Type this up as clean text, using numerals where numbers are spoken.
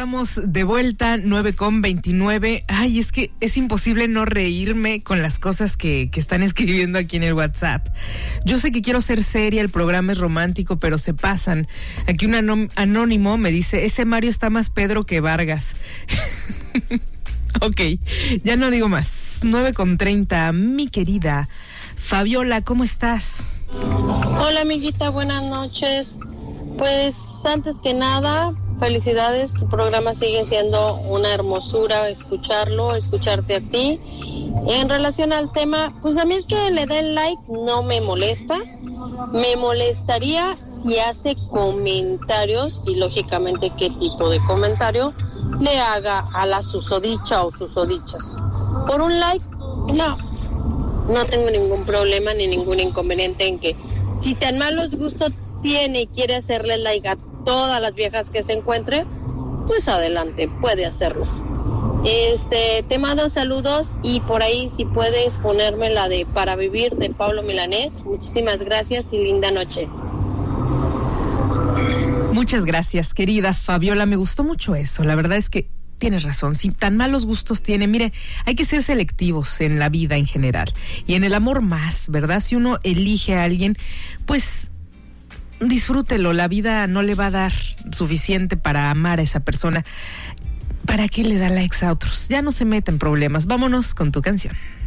Estamos de vuelta, 9:29. Ay, es que es imposible no reírme con las cosas que están escribiendo aquí en el WhatsApp. Yo sé que quiero ser seria, el programa es romántico, pero se pasan. Aquí un anónimo me dice, ese Mario está más Pedro que Vargas. Ok, ya no digo más. 9:30, mi querida Fabiola, ¿cómo estás? Hola, amiguita, buenas noches. Pues antes que nada, felicidades, tu programa sigue siendo una hermosura escucharte a ti. En relación al tema, pues a mí el que le den like no me molesta. Me molestaría si hace comentarios y lógicamente qué tipo de comentario le haga a la susodicha o susodichas. Por un like, no tengo ningún problema ni ningún inconveniente en que si tan malos gustos tiene y quiere hacerle like a todas las viejas que se encuentre, pues adelante, puede hacerlo. Te mando saludos y por ahí si puedes ponerme la de Para Vivir de Pablo Milanés. Muchísimas gracias y linda noche. Muchas gracias, querida Fabiola, me gustó mucho eso, la verdad es que tienes razón, si tan malos gustos tiene, mire, hay que ser selectivos en la vida en general y en el amor más, ¿verdad? Si uno elige a alguien, pues disfrútelo, la vida no le va a dar suficiente para amar a esa persona. ¿Para qué le da likes a otros? Ya no se meta en problemas, vámonos con tu canción.